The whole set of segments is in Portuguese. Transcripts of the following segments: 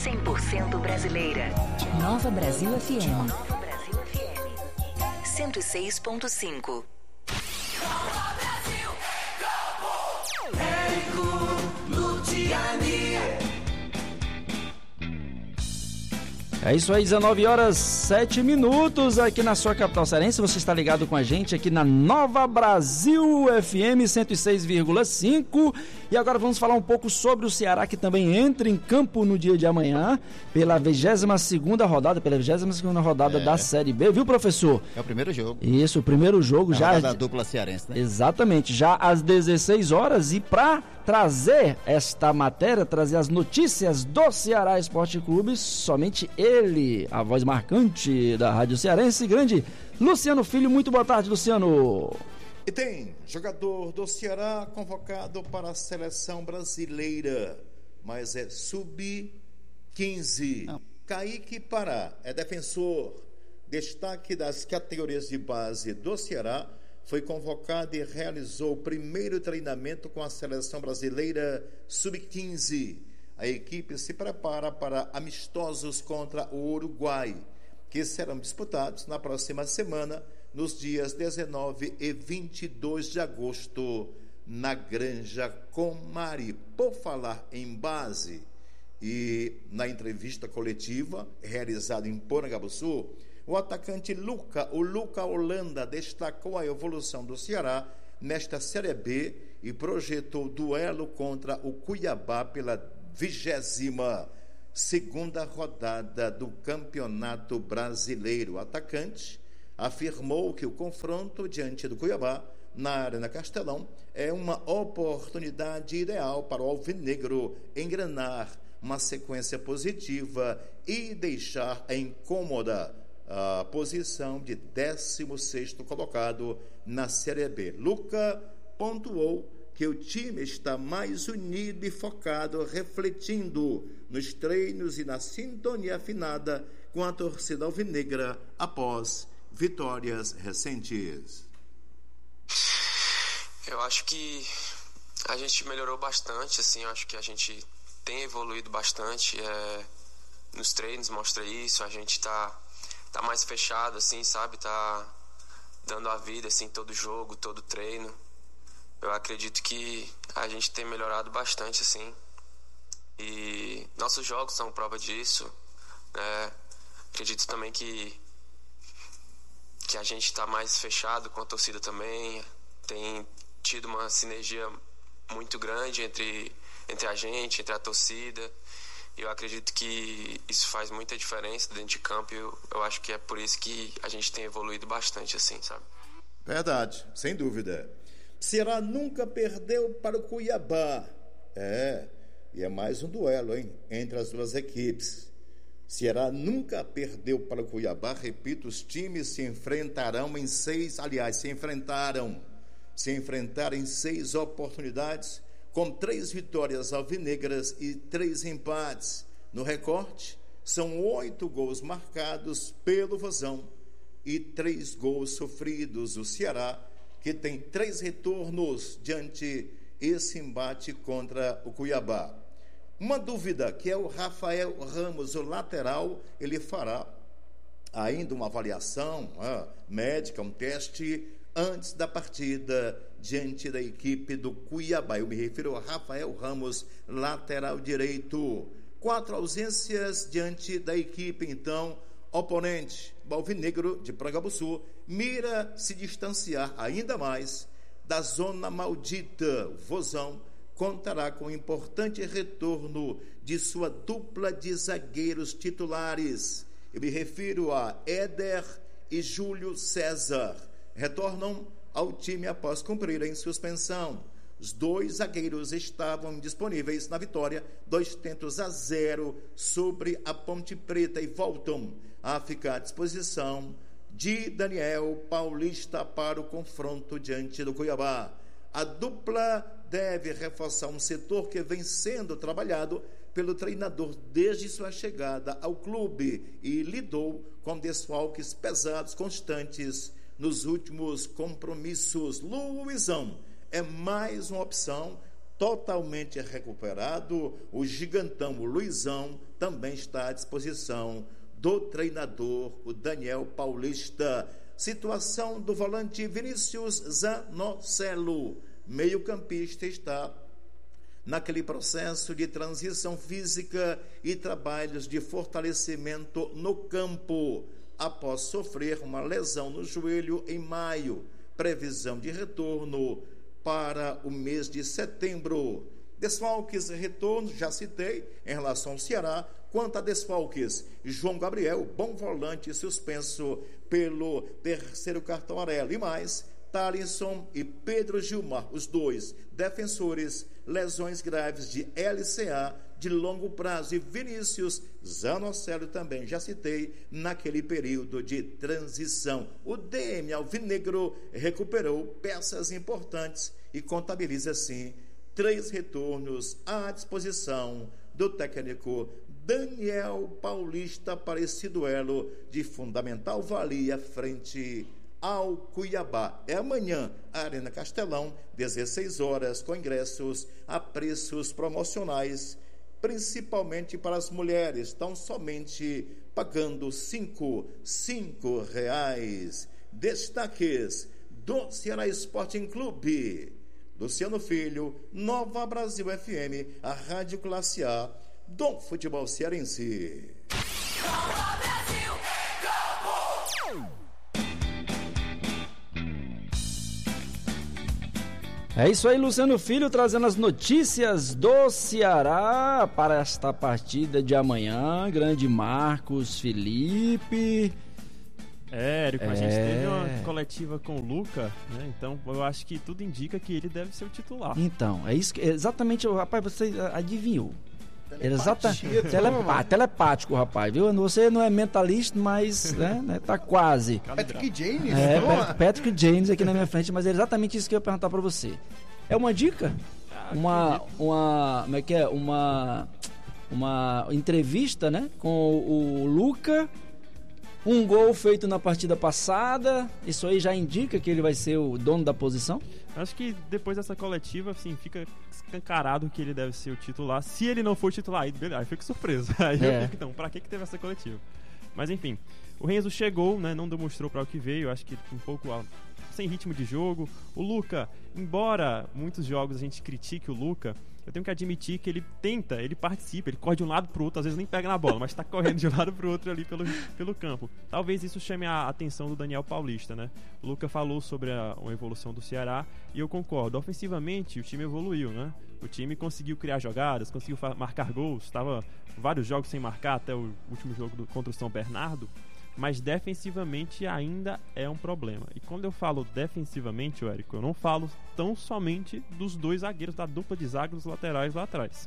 100% brasileira. Nova Brasil FM. Nova Brasil FM. 106.5. Nova Brasil, Campo. Érico Luciani. É isso aí, 19 horas 7 minutos aqui na sua capital cearense. Você está ligado com a gente aqui na Nova Brasil FM 106,5. E agora vamos falar um pouco sobre o Ceará, que também entra em campo no dia de amanhã pela 22ª rodada da Série B, viu, professor? É o primeiro jogo. Isso, o primeiro jogo já da dupla cearense, né? Exatamente, já às 16 horas. E para trazer esta matéria, trazer as notícias do Ceará Esporte Clube, somente ele, a voz marcante da Rádio Cearense, grande Luciano Filho. Muito boa tarde, Luciano. E tem jogador do Ceará convocado para a seleção brasileira, mas é sub-15. Kaique Pará é defensor, destaque das categorias de base do Ceará, foi convocado e realizou o primeiro treinamento com a seleção brasileira sub-15. A equipe se prepara para amistosos contra o Uruguai, que serão disputados na próxima semana, nos dias 19 e 22 de agosto, na Granja Comari. Por falar em base, e na entrevista coletiva realizada em Porangabuçu, o atacante Luca Holanda destacou a evolução do Ceará nesta Série B e projetou duelo contra o Cuiabá pela 22ª rodada do Campeonato Brasileiro. O atacante afirmou que o confronto diante do Cuiabá na Arena Castelão é uma oportunidade ideal para o alvinegro engrenar uma sequência positiva e deixar a incômoda a posição de 16º colocado na Série B. Luca pontuou que o time está mais unido e focado, refletindo nos treinos e na sintonia afinada com a torcida alvinegra após vitórias recentes. Eu acho que a gente melhorou bastante, assim, eu acho que a gente tem evoluído bastante, nos treinos mostra isso, a gente tá mais fechado, assim, sabe, tá dando a vida, assim, todo jogo, todo treino. Eu acredito que a gente tem melhorado bastante, assim, e nossos jogos são prova disso, né? Acredito também que a gente está mais fechado com a torcida também, tem tido uma sinergia muito grande entre a gente, entre a torcida, e eu acredito que isso faz muita diferença dentro de campo, e eu acho que é por isso que a gente tem evoluído bastante, assim, sabe? Verdade, sem dúvida. Ceará nunca perdeu para o Cuiabá. E é mais um duelo, hein, entre as duas equipes. Ceará nunca perdeu para o Cuiabá. Repito, os times se enfrentaram em 6 oportunidades, com 3 vitórias alvinegras e 3 empates. No recorte, são 8 gols marcados pelo Vozão e 3 gols sofridos. O Ceará, que tem 3 retornos diante esse embate contra o Cuiabá. Uma dúvida, que é o Rafael Ramos, o lateral, ele fará ainda uma avaliação médica, um teste antes da partida diante da equipe do Cuiabá. Eu me refiro ao Rafael Ramos, lateral direito. 4 ausências diante da equipe, então, oponente. O alvinegro de Porangabuçu mira se distanciar ainda mais da zona maldita. O Vozão contará com um importante retorno de sua dupla de zagueiros titulares. Eu me refiro a Éder e Júlio César. Retornam ao time após cumprirem suspensão. Os 2 zagueiros estavam disponíveis na vitória 2-0 sobre a Ponte Preta e voltam a ficar à disposição de Daniel Paulista para o confronto diante do Cuiabá. A dupla deve reforçar um setor que vem sendo trabalhado pelo treinador desde sua chegada ao clube e lidou com desfalques pesados constantes nos últimos compromissos. Luizão é mais uma opção, totalmente recuperado. O gigantão, o Luizão, também está à disposição do treinador, o Daniel Paulista. Situação do volante Vinícius Zanocelo, meio-campista, está naquele processo de transição física e trabalhos de fortalecimento no campo, após sofrer uma lesão no joelho em maio. Previsão de retorno para o mês de setembro. Desfalques e retornos, já citei, em relação ao Ceará. Quanto a desfalques, João Gabriel, bom volante, suspenso pelo terceiro cartão amarelo. E mais, Thalisson e Pedro Gilmar, os dois defensores, lesões graves de LCA de longo prazo. E Vinícius Zanocelo também, já citei, naquele período de transição. O DM alvinegro recuperou peças importantes e contabiliza, assim, 3 retornos à disposição do técnico Daniel Paulista para esse duelo de fundamental valia frente ao Cuiabá. É amanhã, Arena Castelão, 16 horas, com ingressos a preços promocionais, principalmente para as mulheres, estão somente pagando R$ 5 reais. Destaques do Ceará Sporting Clube. Luciano Filho, Nova Brasil FM, a Rádio Classe A do futebol cearense. Nova Brasil, campo! É isso aí, Luciano Filho, trazendo as notícias do Ceará para esta partida de amanhã. Grande Marcos Felipe. Érico, a gente teve uma coletiva com o Luca, né? Então eu acho que tudo indica que ele deve ser o titular. Então, é isso que exatamente, rapaz, você adivinhou. Telepático, rapaz, viu? Você não é mentalista, mas né, tá quase. Patrick James? Patrick James aqui na minha frente, mas é exatamente isso que eu ia perguntar pra você. É uma dica? Como é que é? Uma entrevista, né? Com o Luca. Um gol feito na partida passada. Isso aí já indica que ele vai ser o dono da posição? Acho que depois dessa coletiva, assim, fica escancarado que ele deve ser o titular. Se ele não for titular, aí fico surpreso. Aí eu fico, então, pra que teve essa coletiva? Mas enfim, o Renzo chegou, né? Não demonstrou para o que veio. Acho que um pouco sem ritmo de jogo. O Luca, embora muitos jogos a gente critique o Luca, eu tenho que admitir que ele participa, ele corre de um lado pro outro, às vezes nem pega na bola, mas tá correndo de um lado pro outro ali pelo campo. Talvez isso chame a atenção do Daniel Paulista, né? O Luca falou sobre a evolução do Ceará e eu concordo. Ofensivamente, o time evoluiu, né? O time conseguiu criar jogadas, conseguiu marcar gols, estava vários jogos sem marcar até o último jogo contra o São Bernardo. Mas defensivamente ainda é um problema. E quando eu falo defensivamente, Érico, eu não falo tão somente dos dois zagueiros, da dupla de zaga dos laterais lá atrás.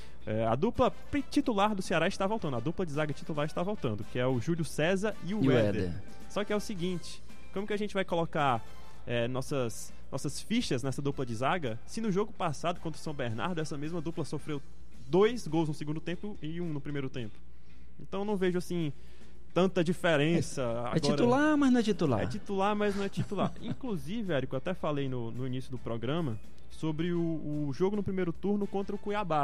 A dupla titular do Ceará está voltando, a dupla de zaga titular está voltando, que é o Júlio César e o Éder. Só que é o seguinte, como que a gente vai colocar nossas fichas nessa dupla de zaga, se no jogo passado contra o São Bernardo essa mesma dupla sofreu 2 gols no segundo tempo e 1 no primeiro tempo? Então eu não vejo assim tanta diferença. É titular, mas não é titular. É titular, mas não é titular. Inclusive, Érico, eu até falei no início do programa sobre o jogo no primeiro turno contra o Cuiabá.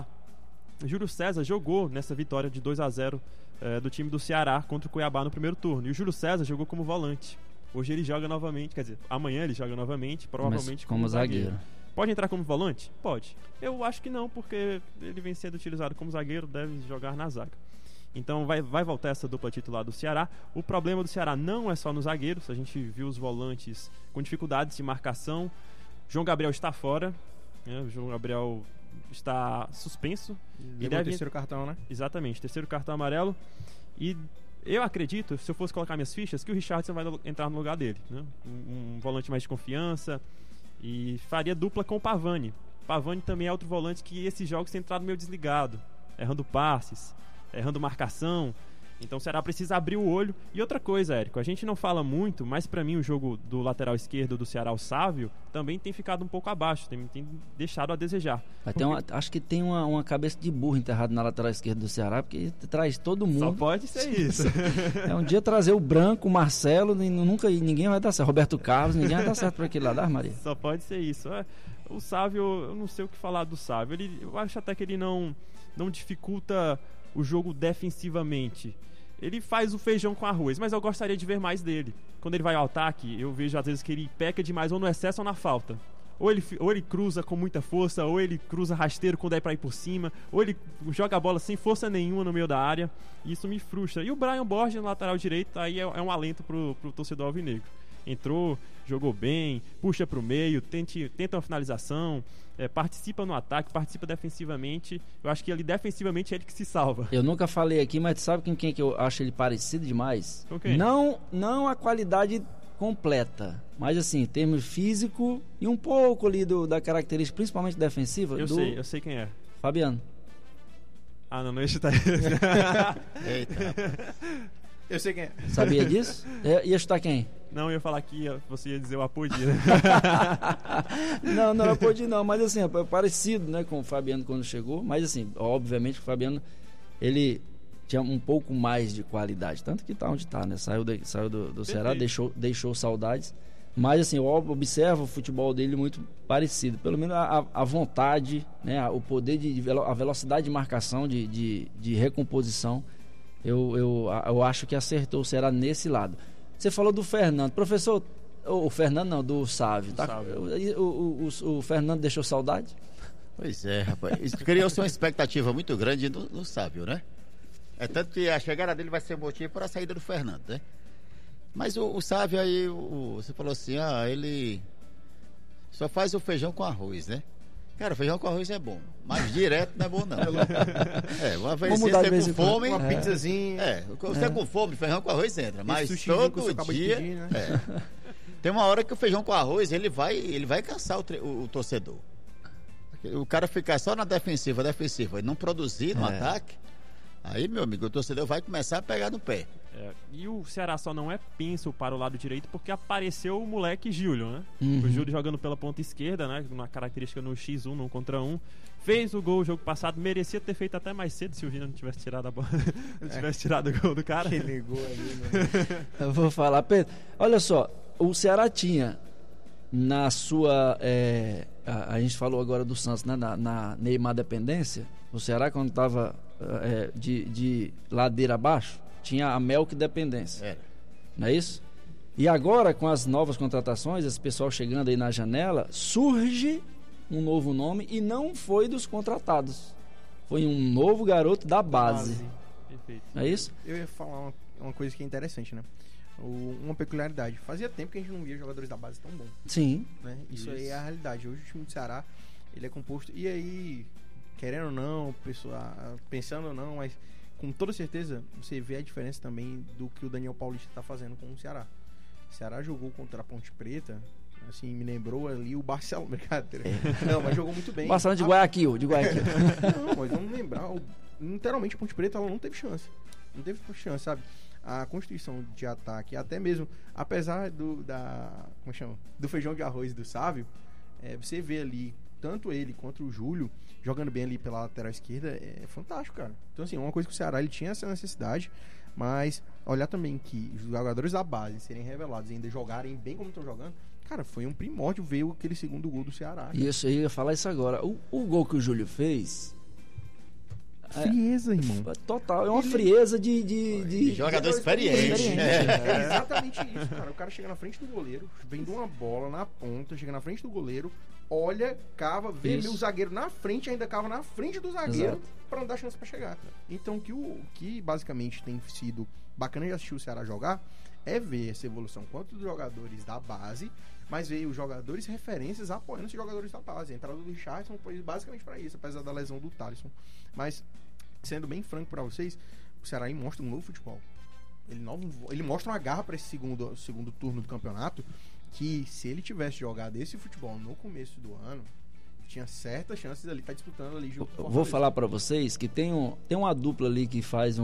O Júlio César jogou nessa vitória de 2-0 do time do Ceará contra o Cuiabá no primeiro turno. E o Júlio César jogou como volante. Hoje ele joga novamente, quer dizer, amanhã ele joga novamente, provavelmente como zagueiro. Pode entrar como volante? Pode. Eu acho que não, porque ele vem sendo utilizado como zagueiro, deve jogar na zaga. Então vai voltar essa dupla titular do Ceará. O problema do Ceará não é só nos zagueiros. A gente viu os volantes com dificuldades de marcação. João Gabriel está fora, né? O João Gabriel está suspenso. E deve terceiro cartão, né? Exatamente, terceiro cartão amarelo. E eu acredito, se eu fosse colocar minhas fichas, que o Richardson vai entrar no lugar dele, né? Um volante mais de confiança. E faria dupla com o Pavani. Pavani também é outro volante que esses jogos tem entrado meio desligado, errando passes, errando marcação. Então o Ceará precisa abrir o olho. E outra coisa, Érico, a gente não fala muito, mas pra mim o jogo do lateral esquerdo do Ceará, o Sávio, também tem ficado um pouco abaixo, tem deixado a desejar. Acho que tem uma cabeça de burro enterrada na lateral esquerda do Ceará, porque traz todo mundo. Só pode ser isso. Um dia trazer o Branco, o Marcelo, ninguém vai dar certo. Roberto Carlos, ninguém vai dar certo por aquele lado, Maria. Só pode ser isso. O Sávio, eu não sei o que falar do Sávio. Eu acho até que ele não dificulta o jogo defensivamente. Ele faz o feijão com arroz, mas eu gostaria de ver mais dele. Quando ele vai ao ataque, eu vejo às vezes que ele peca demais ou no excesso ou na falta. Ou ele cruza com muita força, ou ele cruza rasteiro quando é pra ir por cima, ou ele joga a bola sem força nenhuma no meio da área. Isso me frustra. E o Brian Borges no lateral direito, aí é um alento pro torcedor alvinegro. Entrou, jogou bem, puxa pro meio, tenta uma finalização, participa no ataque, participa defensivamente. Eu acho que ali defensivamente é ele que se salva. Eu nunca falei aqui, mas sabe com quem que eu acho ele parecido demais? Okay. Não a qualidade completa, mas assim, em termos físico e um pouco ali da característica, principalmente defensiva. Eu sei quem é. Fabiano. Ah, não ia chutar. Eita. Eu sei quem é. Sabia disso? Ia chutar quem? Não, eu ia falar que você ia dizer o Apodi, né? não é Apodi não, mas assim, é parecido, né, com o Fabiano quando chegou, mas assim, obviamente o Fabiano, ele tinha um pouco mais de qualidade, tanto que tá onde tá, né? Saiu do Ceará, deixou saudades, mas assim, eu observo o futebol dele muito parecido, pelo menos a vontade, né, o poder a velocidade de marcação, de recomposição. Eu acho que acertou o Ceará nesse lado. Você falou do Fernando. Professor, o Fernando não, do Sávio. Tá? O Fernando deixou saudade? Pois é, rapaz. Criou-se uma expectativa muito grande no Sávio, né? É tanto que a chegada dele vai ser motivo para a saída do Fernando, né? Mas o Sávio aí, você falou assim, ele só faz o feijão com arroz, né? Cara, feijão com arroz é bom, mas direto não é bom não. Uma vez você com fome, uma pizzazinha. Você com fome, feijão com arroz entra, mas todo dia, pedir, né? Tem uma hora que o feijão com arroz, ele vai cansar o torcedor. O cara ficar só na defensiva e não produzir no ataque, aí, meu amigo, o torcedor vai começar a pegar no pé. E o Ceará só não é penso para o lado direito porque apareceu o moleque Júlio, né? O Júlio jogando pela ponta esquerda, né? Uma característica no X1, no contra 1. Fez o gol o jogo passado, merecia ter feito até mais cedo se o Gino não tivesse tirado a bola, não tivesse tirado o gol do cara. Que ligou ali, né? Eu vou falar, Pedro. Olha só, o Ceará tinha na sua... a gente falou agora do Santos, né? Na Neymar dependência. O Ceará, quando estava de ladeira abaixo, tinha a Melk dependência. Não é isso? E agora, com as novas contratações, esse pessoal chegando aí na janela, surge um novo nome e não foi dos contratados. Foi um novo garoto da base. Perfeito. Não é isso? Eu ia falar uma coisa que é interessante, né? Uma peculiaridade. Fazia tempo que a gente não via jogadores da base tão bons. Sim. Né? Isso aí é a realidade. Hoje o time do Ceará, ele é composto... E aí, querendo ou não, pensando ou não, mas... Com toda certeza, você vê a diferença também do que o Daniel Paulista está fazendo com o Ceará. O Ceará jogou contra a Ponte Preta, assim, me lembrou ali o Barcelona, brincadeira. Não, mas jogou muito bem. Barcelona de Guayaquil. Não, mas vamos lembrar, literalmente a Ponte Preta ela não teve chance. Não teve chance, sabe? A constituição de ataque, até mesmo, apesar como chama? Do feijão de arroz do Sávio, você vê ali, tanto ele quanto o Júlio, jogando bem ali pela lateral esquerda, é fantástico, cara. Então, assim, uma coisa que o Ceará ele tinha essa necessidade, mas olhar também que os jogadores da base serem revelados e ainda jogarem bem como estão jogando, cara, foi um primórdio ver aquele segundo gol do Ceará. Isso, eu ia falar isso agora. O gol que o Júlio fez... Frieza, irmão. Total, é uma frieza de jogador experiente. É exatamente isso, cara. O cara chega na frente do goleiro, vem de uma bola na ponta, chega na frente do goleiro, olha, cava, vê meu zagueiro na frente, ainda cava na frente do zagueiro para não dar chance para chegar. Então, que basicamente tem sido bacana de assistir o Ceará jogar é ver essa evolução quanto dos jogadores da base, mas ver os jogadores referências apoiando os jogadores da base. A entrada do Richardson foi basicamente para isso, apesar da lesão do Thalisson. Mas, sendo bem franco para vocês, o Ceará mostra um novo futebol. Ele mostra uma garra para esse segundo turno do campeonato, que se ele tivesse jogado esse futebol no começo do ano, tinha certas chances ali, tá disputando ali junto com o Vou falar para vocês que tem uma dupla ali que faz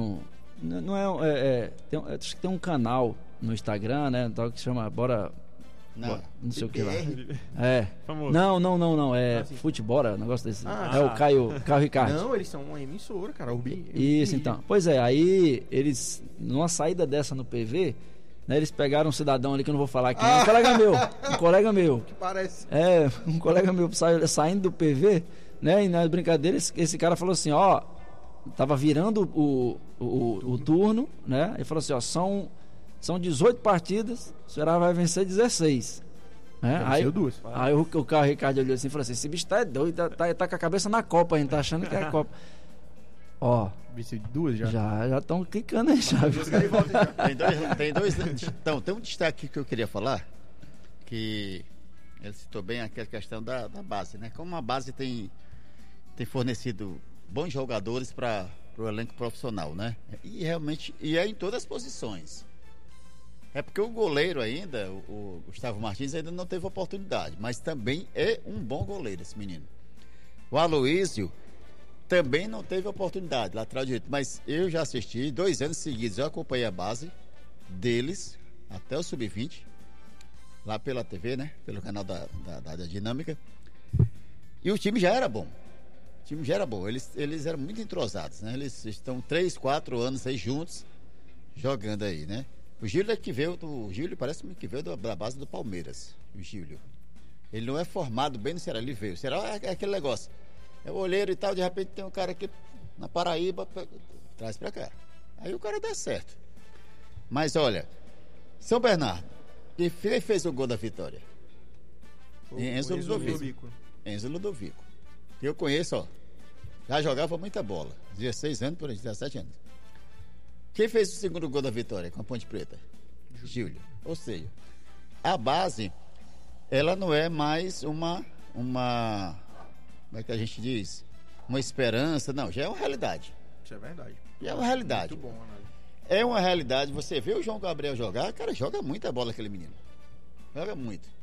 acho que tem um canal no Instagram, né, tal, que chama não sei o que lá. Famoso. Não. Futebol, negócio desse. O Caio Ricardo. Não, eles são uma emissora, cara. Isso, então. Pois é, aí eles, numa saída dessa no PV, né, eles pegaram um cidadão ali que eu não vou falar aqui, um colega meu. Que parece. Um colega meu saindo do PV, né, e nas brincadeiras, esse cara falou assim, tava virando o turno, né? Ele falou assim, ó, são 18 partidas, o Ceará vai vencer 16. Né? Aí o Ricardo olhou assim e falou assim, esse bicho tá doido, tá com a cabeça na Copa, a gente tá achando que é a Copa. Ó, venceu de 2 já? Já estão clicando aí, já. Tem um destaque que eu queria falar, que ele citou bem aquela questão da base, né? Como a base tem fornecido bons jogadores para o elenco profissional, né? E realmente, é em todas as posições. É porque o goleiro ainda, o Gustavo Martins, ainda não teve oportunidade, mas também é um bom goleiro esse menino. O Aloísio também não teve oportunidade, lateral direito, mas eu já assisti 2 anos seguidos, eu acompanhei a base deles até o Sub-20, lá pela TV, né? Pelo canal da Dinâmica. E o time já era bom. Eles eram muito entrosados, né? Eles estão 3, 4 anos aí juntos, jogando aí, né? O Gílio é que veio, parece-me que veio da base do Palmeiras, o Gílio. Ele não é formado bem no Ceará, ele veio. O Ceará é aquele negócio, é o olheiro e tal, de repente tem um cara aqui na Paraíba, traz pra cá. Aí o cara dá certo. Mas olha, São Bernardo, quem fez o gol da vitória? Enzo Ludovico. Que eu conheço, ó, já jogava muita bola, 16 anos, por aí, 17 anos. Quem fez o segundo gol da vitória com a Ponte Preta? Júlio. Ou seja, a base, ela não é mais uma como é que a gente diz? Uma esperança, não, já é uma realidade. Isso é verdade. Já é uma realidade. Muito bom, né? É uma realidade. Você vê o João Gabriel jogar, cara, joga muita bola aquele menino. Joga muito.